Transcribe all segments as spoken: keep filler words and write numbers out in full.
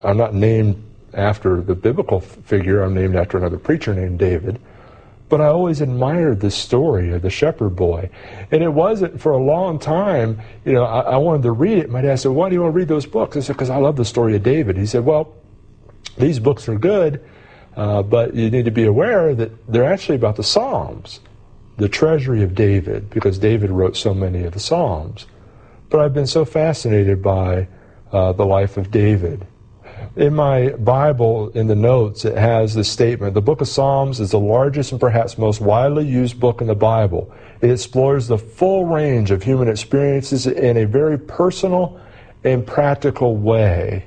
I'm not named after the biblical figure. I'm named after another preacher named David. But I always admired this story of the shepherd boy. And it wasn't for a long time, you know, I, I wanted to read it. My dad said, why do you want to read those books? I said, because I love the story of David. He said, well, these books are good, uh, but you need to be aware that they're actually about the Psalms, the treasury of David, because David wrote so many of the Psalms. But I've been so fascinated by uh, the life of David. In my Bible, in the notes, it has this statement: the book of Psalms is the largest and perhaps most widely used book in the Bible. It explores the full range of human experiences in a very personal and practical way.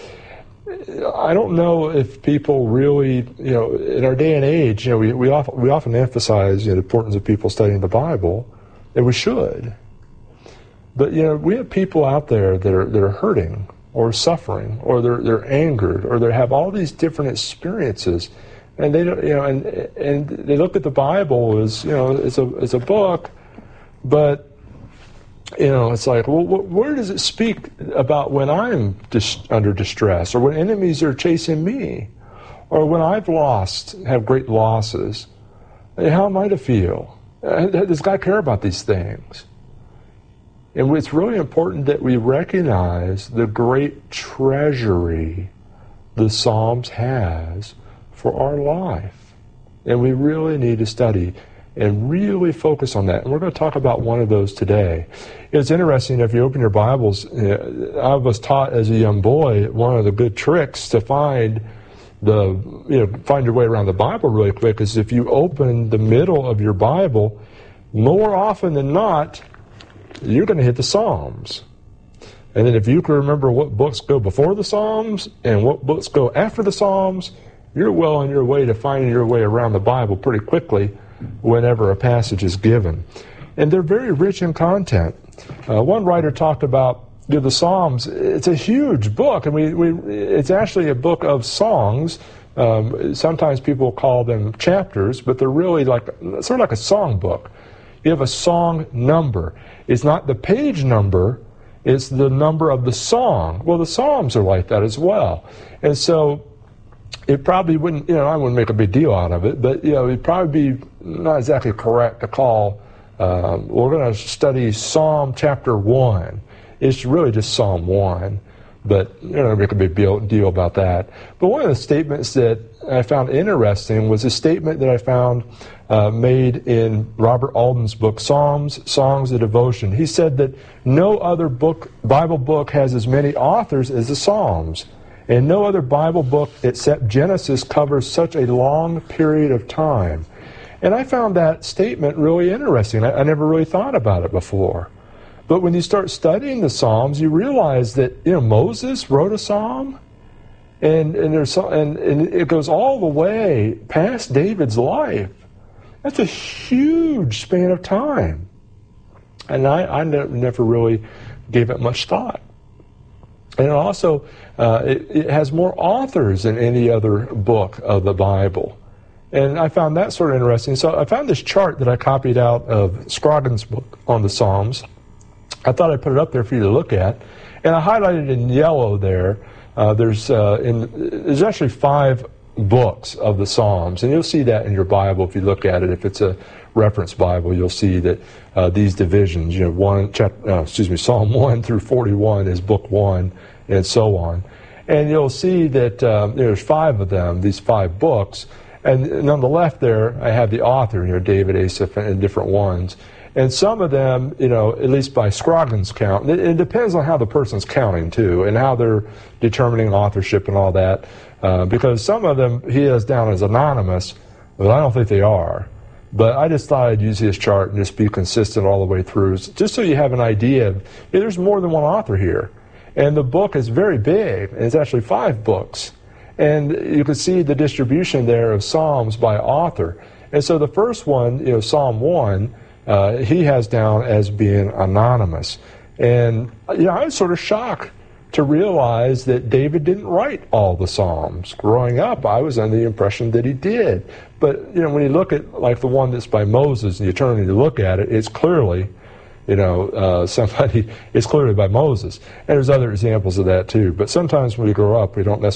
I don't know if people really, you know, in our day and age, you know, we, we, often, we often emphasize, you know, the importance of people studying the Bible, and we should. But, you know, we have people out there that are, that are hurting, or suffering, or they're they're angered, or they have all these different experiences, and they don't, you know, and and they look at the Bible as, you know, as a as a book, but, you know, it's like, well, where does it speak about when I'm dis- under distress, or when enemies are chasing me, or when I've lost, have great losses? How am I to feel? Does God care about these things? And it's really important that we recognize the great treasury the Psalms has for our life. And we really need to study and really focus on that. And we're going to talk about one of those today. It's interesting, if you open your Bibles, I was taught as a young boy, one of the good tricks to find the, you know, find your way around the Bible really quick is if you open the middle of your Bible, more often than not, you're going to hit the Psalms. And then if you can remember what books go before the Psalms and what books go after the Psalms, you're well on your way to finding your way around the Bible pretty quickly whenever a passage is given. And they're very rich in content. Uh, one writer talked about, you know, the Psalms. It's a huge book, and we, we it's actually a book of songs. Um, sometimes people call them chapters, but they're really like sort of like a song book. You have a song number. It's not the page number, it's the number of the song. Well, the Psalms are like that as well. And so it probably wouldn't, you know, I wouldn't make a big deal out of it, but, you know, it'd probably be not exactly correct to call, um, we're going to study Psalm chapter one. It's really just Psalm one, but you know, make a big deal about that. But one of the statements that I found interesting was a statement that I found Uh, made in Robert Alden's book, Psalms, Songs of Devotion. He said that no other book, Bible book has as many authors as the Psalms, and no other Bible book except Genesis covers such a long period of time. And I found that statement really interesting. I, I never really thought about it before. But when you start studying the Psalms, you realize that, you know, Moses wrote a psalm, and and there's and, and it goes all the way past David's life. That's a huge span of time. And I, I ne- never really gave it much thought. And also, uh, it, it has more authors than any other book of the Bible. And I found that sort of interesting. So I found this chart that I copied out of Scroggins' book on the Psalms. I thought I'd put it up there for you to look at. And I highlighted in yellow there. Uh, there's, uh, in, there's actually five books of the Psalms, and you'll see that in your Bible if you look at it. If it's a reference Bible, you'll see that uh, these divisions, you know, one chapter, uh, excuse me, Psalm one through forty-one is book one, and so on. And you'll see that um, there's five of them, these five books. And, and on the left there, I have the author, you know, David, Asaph, and different ones. And some of them, you know, at least by Scroggins' count, it, it depends on how the person's counting too, and how they're determining authorship and all that. Uh, because some of them he has down as anonymous, but I don't think they are. But I just thought I'd use his chart and just be consistent all the way through, just so you have an idea of, hey, there's more than one author here. And the book is very big, and it's actually five books. And you can see the distribution there of Psalms by author. And so the first one, you know, Psalm one, uh, he has down as being anonymous. And, you know, I was sort of shocked to realize that David didn't write all the Psalms. Growing up, I was under the impression that he did. But, you know, when you look at, like, the one that's by Moses, and you turn and you look at it, it's clearly, you know, uh, somebody, it's clearly by Moses. And there's other examples of that too. But sometimes when we grow up, we don't necessarily